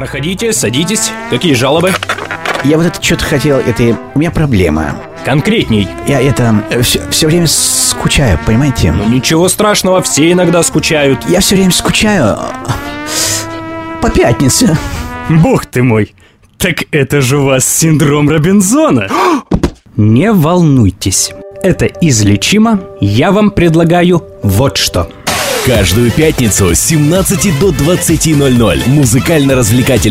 Проходите, садитесь. Какие жалобы? Я вот это что-то хотел, у меня проблема. Конкретней. Я все время скучаю, понимаете? Ну ничего страшного, все иногда скучают. Я все время скучаю по пятнице. Бог ты мой, так это же у вас синдром Робинзона. Не волнуйтесь, это излечимо. Я вам предлагаю вот что. Каждую пятницу с 17 до 20:00 музыкально-развлекательный